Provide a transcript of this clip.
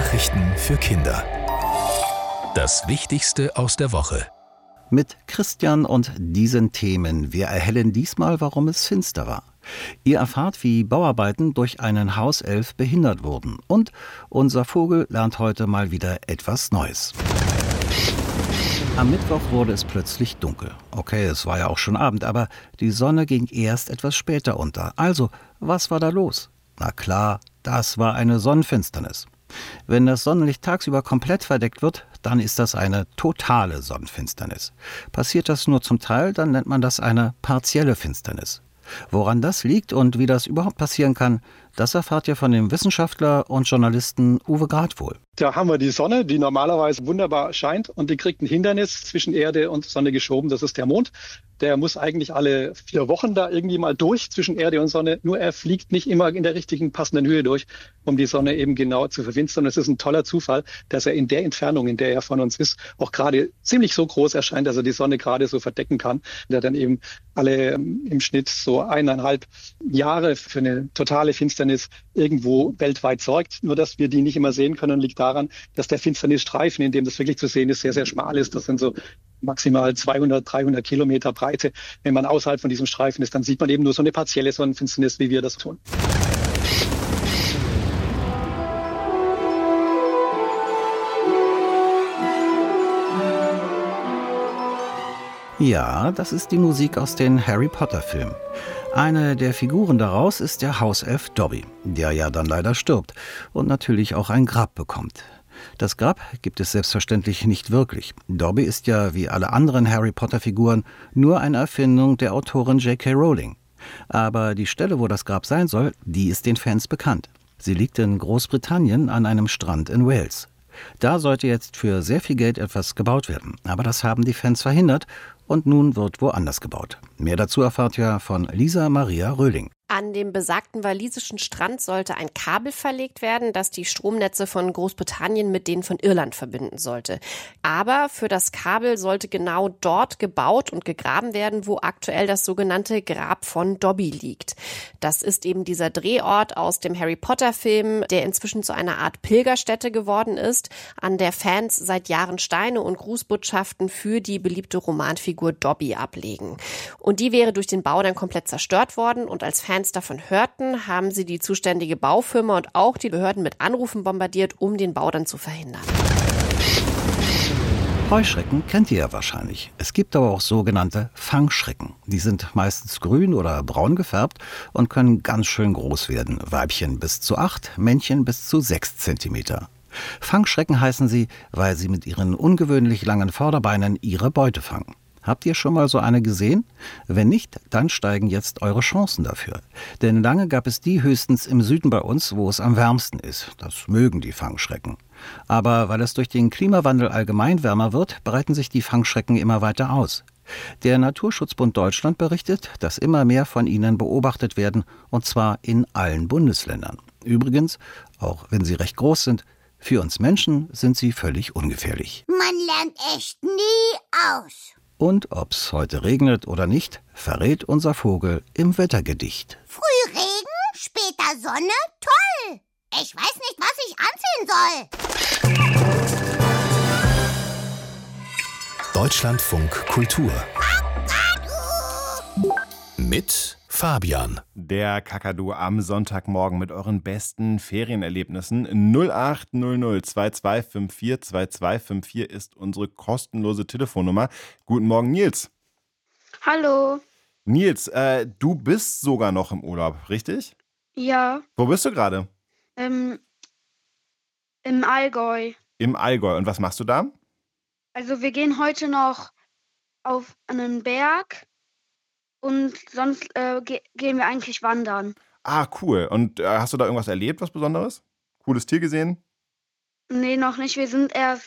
Nachrichten für Kinder. Das Wichtigste aus der Woche. Mit Christian und diesen Themen. Wir erhellen diesmal, warum es finster war. Ihr erfahrt, wie Bauarbeiten durch einen Hauself behindert wurden. Und unser Vogel lernt heute mal wieder etwas Neues. Am Mittwoch wurde es plötzlich dunkel. Okay, es war ja auch schon Abend, aber die Sonne ging erst etwas später unter. Also, was war da los? Na klar, das war eine Sonnenfinsternis. Wenn das Sonnenlicht tagsüber komplett verdeckt wird, dann ist das eine totale Sonnenfinsternis. Passiert das nur zum Teil, dann nennt man das eine partielle Finsternis. Woran das liegt und wie das überhaupt passieren kann, das erfahrt ihr von dem Wissenschaftler und Journalisten Uwe Gradwohl. Da haben wir die Sonne, die normalerweise wunderbar scheint, und die kriegt ein Hindernis zwischen Erde und Sonne geschoben. Das ist der Mond. Der muss eigentlich alle 4 Wochen da irgendwie mal durch zwischen Erde und Sonne. Nur er fliegt nicht immer in der richtigen passenden Höhe durch, um die Sonne eben genau zu verfinstern. Es ist ein toller Zufall, dass er in der Entfernung, in der er von uns ist, auch gerade ziemlich so groß erscheint, dass er die Sonne gerade so verdecken kann. Der dann eben alle im Schnitt so 1,5 Jahre für eine totale Finsternis irgendwo weltweit sorgt. Nur dass wir die nicht immer sehen können, liegt daran, dass der Finsternisstreifen, in dem das wirklich zu sehen ist, sehr, sehr schmal ist. Das sind so maximal 200, 300 Kilometer Breite. Wenn man außerhalb von diesem Streifen ist, dann sieht man eben nur so eine partielle Sonnenfinsternis, wie wir das tun. Ja, das ist die Musik aus den Harry Potter Filmen. Eine der Figuren daraus ist der Hauself Dobby, der ja dann leider stirbt und natürlich auch ein Grab bekommt. Das Grab gibt es selbstverständlich nicht wirklich. Dobby ist ja, wie alle anderen Harry-Potter-Figuren, nur eine Erfindung der Autorin J.K. Rowling. Aber die Stelle, wo das Grab sein soll, die ist den Fans bekannt. Sie liegt in Großbritannien an einem Strand in Wales. Da sollte jetzt für sehr viel Geld etwas gebaut werden. Aber das haben die Fans verhindert und nun wird woanders gebaut. Mehr dazu erfahrt ihr von Lisa Maria Röhling. An dem besagten walisischen Strand sollte ein Kabel verlegt werden, das die Stromnetze von Großbritannien mit denen von Irland verbinden sollte. Aber für das Kabel sollte genau dort gebaut und gegraben werden, wo aktuell das sogenannte Grab von Dobby liegt. Das ist eben dieser Drehort aus dem Harry Potter Film, der inzwischen zu einer Art Pilgerstätte geworden ist, an der Fans seit Jahren Steine und Grußbotschaften für die beliebte Romanfigur Dobby ablegen. Und die wäre durch den Bau dann komplett zerstört worden, und als Fans davon hörten, haben sie die zuständige Baufirma und auch die Behörden mit Anrufen bombardiert, um den Bau dann zu verhindern. Heuschrecken kennt ihr ja wahrscheinlich. Es gibt aber auch sogenannte Fangschrecken. Die sind meistens grün oder braun gefärbt und können ganz schön groß werden. Weibchen bis zu 8, Männchen bis zu 6 Zentimeter. Fangschrecken heißen sie, weil sie mit ihren ungewöhnlich langen Vorderbeinen ihre Beute fangen. Habt ihr schon mal so eine gesehen? Wenn nicht, dann steigen jetzt eure Chancen dafür. Denn lange gab es die höchstens im Süden bei uns, wo es am wärmsten ist. Das mögen die Fangschrecken. Aber weil es durch den Klimawandel allgemein wärmer wird, breiten sich die Fangschrecken immer weiter aus. Der Naturschutzbund Deutschland berichtet, dass immer mehr von ihnen beobachtet werden, und zwar in allen Bundesländern. Übrigens, auch wenn sie recht groß sind, für uns Menschen sind sie völlig ungefährlich. Man lernt echt nie aus. Und ob's heute regnet oder nicht, verrät unser Vogel im Wettergedicht. Früh Regen, später Sonne, toll. Ich weiß nicht, was ich anziehen soll. Deutschlandfunk Kultur. Mit Fabian. Der Kakadu am Sonntagmorgen mit euren besten Ferienerlebnissen. 0800 2254 2254 ist unsere kostenlose Telefonnummer. Guten Morgen, Nils. Hallo. Nils, du bist sogar noch im Urlaub, richtig? Ja, Wo bist du gerade? im Allgäu. Im Allgäu. Und was machst du da? Also wir gehen heute noch auf einen Berg und sonst gehen wir eigentlich wandern. Ah, cool. Und hast du da irgendwas erlebt, was Besonderes? Cooles Tier gesehen? Nee, noch nicht. Wir sind erst